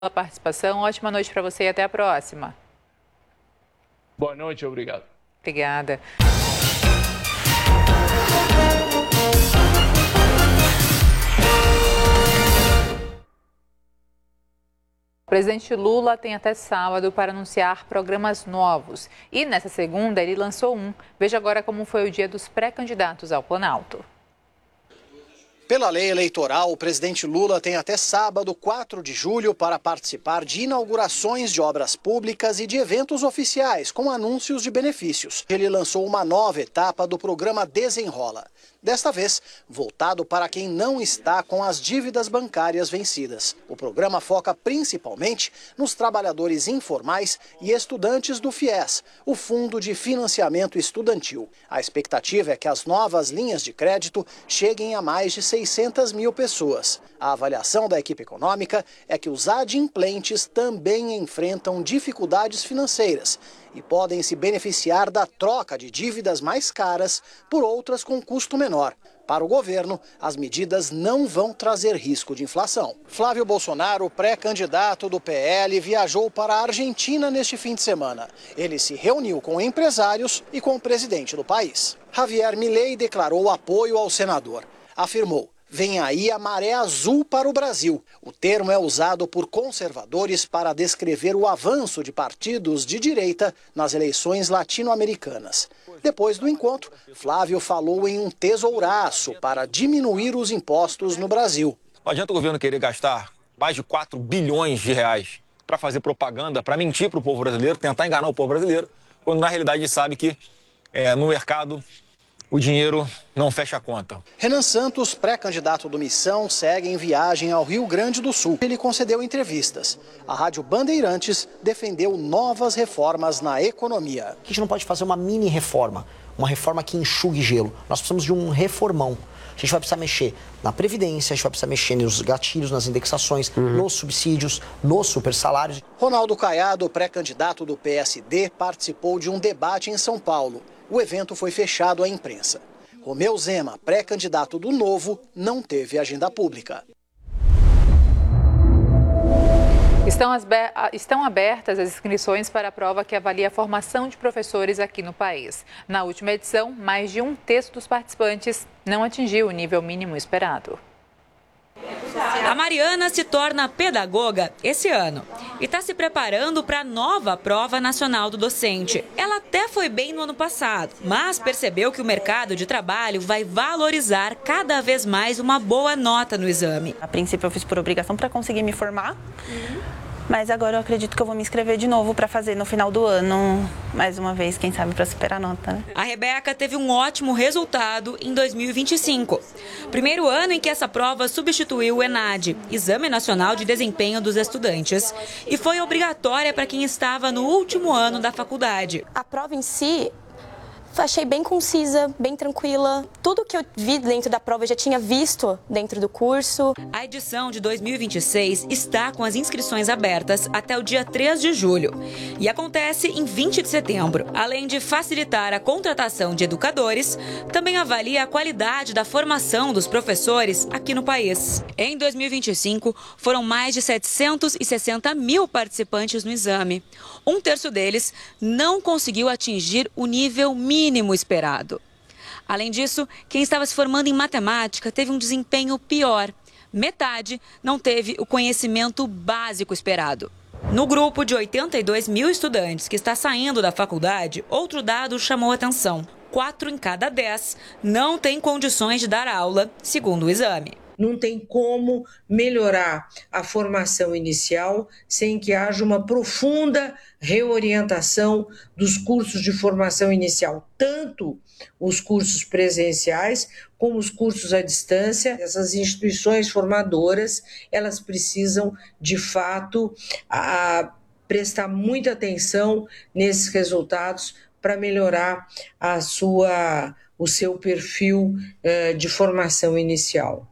pela participação. Ótima noite para você e até a próxima. Boa noite, obrigado. Obrigada. O presidente Lula tem até sábado para anunciar programas novos. E nessa segunda ele lançou um. Veja agora como foi o dia dos pré-candidatos ao Planalto. Pela lei eleitoral, o presidente Lula tem até sábado, 4 de julho, para participar de inaugurações de obras públicas e de eventos oficiais com anúncios de benefícios. Ele lançou uma nova etapa do programa Desenrola. Desta vez, voltado para quem não está com as dívidas bancárias vencidas. O programa foca principalmente nos trabalhadores informais e estudantes do FIES, o Fundo de Financiamento Estudantil. A expectativa é que as novas linhas de crédito cheguem a mais de 600 mil pessoas. A avaliação da equipe econômica é que os adimplentes também enfrentam dificuldades financeiras e podem se beneficiar da troca de dívidas mais caras por outras com custo menor. Para o governo, as medidas não vão trazer risco de inflação. Flávio Bolsonaro, pré-candidato do PL, viajou para a Argentina neste fim de semana. Ele se reuniu com empresários e com o presidente do país. Javier Milei declarou apoio ao senador. Afirmou: vem aí a maré azul para o Brasil. O termo é usado por conservadores para descrever o avanço de partidos de direita nas eleições latino-americanas. Depois do encontro, Flávio falou em um tesouraço para diminuir os impostos no Brasil. Não adianta o governo querer gastar mais de 4 bilhões de reais para fazer propaganda, para mentir para o povo brasileiro, tentar enganar o povo brasileiro, quando na realidade a gente sabe que no mercado o dinheiro não fecha a conta. Renan Santos, pré-candidato do Missão, segue em viagem ao Rio Grande do Sul. Ele concedeu entrevistas. A Rádio Bandeirantes defendeu novas reformas na economia. A gente não pode fazer uma mini reforma, uma reforma que enxugue gelo. Nós precisamos de um reformão. A gente vai precisar mexer na Previdência, a gente vai precisar mexer nos gatilhos, nas indexações, nos subsídios, nos supersalários. Ronaldo Caiado, pré-candidato do PSD, participou de um debate em São Paulo. O evento foi fechado à imprensa. Romeu Zema, pré-candidato do Novo, não teve agenda pública. Estão abertas as inscrições para a prova que avalia a formação de professores aqui no país. Na última edição, mais de um terço dos participantes não atingiu o nível mínimo esperado. A Mariana se torna pedagoga esse ano e está se preparando para a nova prova nacional do docente. Ela até foi bem no ano passado, mas percebeu que o mercado de trabalho vai valorizar cada vez mais uma boa nota no exame. A princípio eu fiz por obrigação para conseguir me formar, mas agora eu acredito que eu vou me inscrever de novo para fazer no final do ano, mais uma vez, quem sabe, para superar a nota, né? A Rebeca teve um ótimo resultado em 2025. Primeiro ano em que essa prova substituiu o ENAD, Exame Nacional de Desempenho dos Estudantes, e foi obrigatória para quem estava no último ano da faculdade. A prova em si, achei bem concisa, bem tranquila. Tudo que eu vi dentro da prova eu já tinha visto dentro do curso. A edição de 2026 está com as inscrições abertas até o dia 3 de julho e acontece em 20 de setembro. Além de facilitar a contratação de educadores, também avalia a qualidade da formação dos professores aqui no país. Em 2025, foram mais de 760 mil participantes no exame. Um terço deles não conseguiu atingir o nível mínimo esperado. Além disso, quem estava se formando em matemática teve um desempenho pior. Metade não teve o conhecimento básico esperado. No grupo de 82 mil estudantes que está saindo da faculdade, outro dado chamou atenção: 4 em cada 10 não têm condições de dar aula, segundo o exame. Não tem como melhorar a formação inicial sem que haja uma profunda reorientação dos cursos de formação inicial, tanto os cursos presenciais como os cursos à distância. Essas instituições formadoras, elas precisam, de fato, prestar muita atenção nesses resultados para melhorar o seu perfil de formação inicial.